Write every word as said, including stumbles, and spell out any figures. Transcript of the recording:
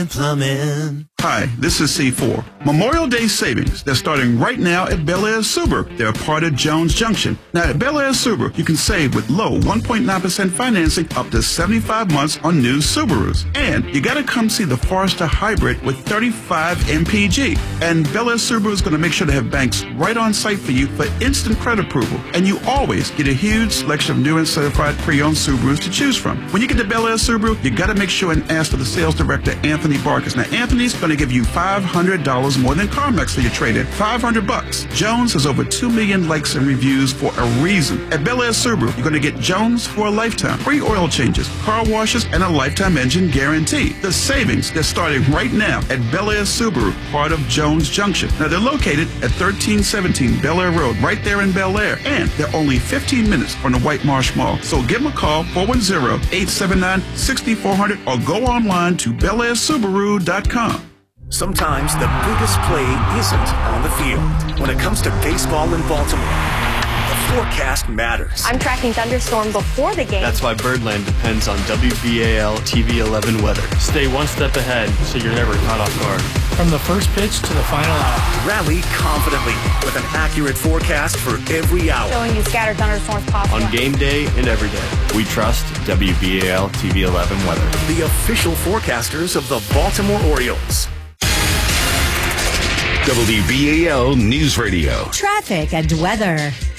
Plumbing. Hi, this is C four. Memorial Day savings. They're starting right now at Bel Air Subaru. They're a part of Jones Junction. Now at Bel Air Subaru, you can save with low one point nine percent financing up to seventy-five months on new Subarus. And you gotta come see the Forester Hybrid with thirty-five M P G. And Bel Air Subaru is gonna make sure to have banks right on site for you for instant credit approval. And you always get a huge selection of new and certified pre-owned Subarus to choose from. When you get to Bel Air Subaru, you gotta make sure and ask for the sales director, Anthony Barkis. Now Anthony's gonna give you five hundred dollars more than CarMax for your trade-in. five hundred bucks. Jones has over two million likes and reviews for a reason. At Bel Air Subaru, you're going to get Jones for a lifetime. Free oil changes, car washes, and a lifetime engine guarantee. The savings, they're starting right now at Bel Air Subaru, part of Jones Junction. Now, they're located at thirteen seventeen Bel Air Road, right there in Bel Air. And they're only fifteen minutes from the White Marsh Mall. So give them a call, four one zero, eight seven nine, six four zero zero, or go online to bel air subaru dot com. Sometimes the biggest play isn't on the field. When it comes to baseball in Baltimore, the forecast matters. I'm tracking thunderstorm before the game. That's why Birdland depends on W B A L T V eleven weather. Stay one step ahead so you're never caught off guard. From the first pitch to the final out. Rally confidently with an accurate forecast for every hour. Showing you scattered thunderstorms possible. On game day and every day, we trust W B A L T V eleven weather. The official forecasters of the Baltimore Orioles. W B A L News Radio. Traffic and weather.